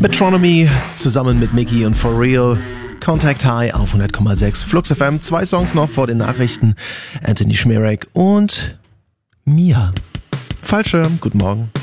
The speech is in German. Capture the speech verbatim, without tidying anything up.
Metronomy zusammen mit Mickey und For Real. Contact High auf hundert Komma sechs Flux F M. Zwei Songs noch vor den Nachrichten. Anthony Schmerek und Mia. Fallschirm, guten Morgen.